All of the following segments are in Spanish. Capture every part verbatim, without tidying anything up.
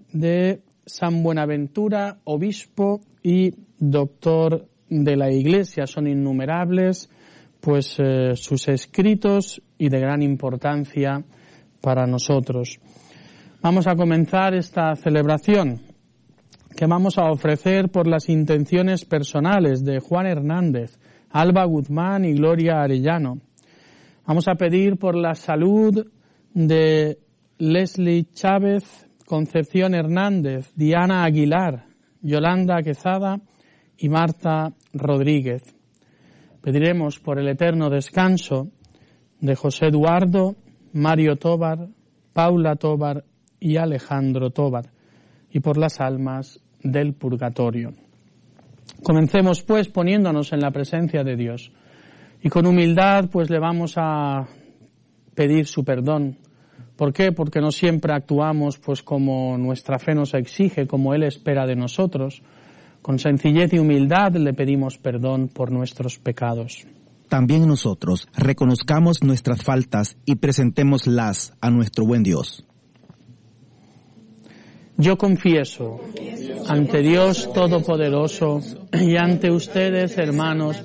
de San Buenaventura, obispo y doctor de la Iglesia. Son innumerables pues eh, sus escritos y de gran importancia para nosotros. Vamos a comenzar esta celebración que vamos a ofrecer por las intenciones personales de Juan Hernández, Alba Guzmán y Gloria Arellano. Vamos a pedir por la salud de Leslie Chávez, Concepción Hernández, Diana Aguilar, Yolanda Quezada y Marta Rodríguez. Pediremos por el eterno descanso de José Eduardo, Mario Tobar, Paula Tobar y Alejandro Tobar, y por las almas del purgatorio. Comencemos pues poniéndonos en la presencia de Dios y con humildad pues le vamos a pedir su perdón. ¿Por qué? Porque no siempre actuamos pues como nuestra fe nos exige, como Él espera de nosotros. Con sencillez y humildad le pedimos perdón por nuestros pecados. También nosotros reconozcamos nuestras faltas y presentémoslas a nuestro buen Dios. Yo confieso ante Dios Todopoderoso y ante ustedes, hermanos,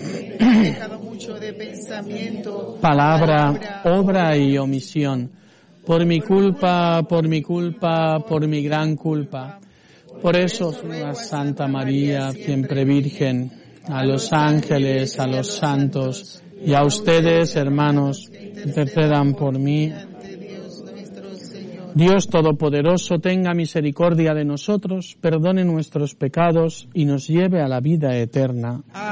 palabra, obra y omisión, por mi culpa, por mi culpa, por mi gran culpa. Por eso, a Santa María, siempre Virgen, a los ángeles, a los santos y a ustedes, hermanos, intercedan por mí. Dios Todopoderoso tenga misericordia de nosotros, perdone nuestros pecados y nos lleve a la vida eterna.